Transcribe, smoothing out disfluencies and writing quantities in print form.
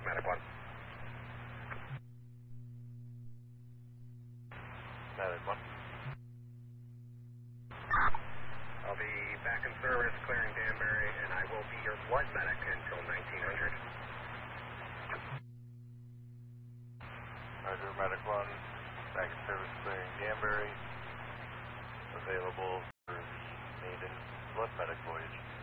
Medic 1. Medic 1. I'll be back in service, clearing Danbury, and I will be your blood medic until 1900. Roger, Medic 1. Back in service, clearing Danbury. Available for the maiden blood medic voyage.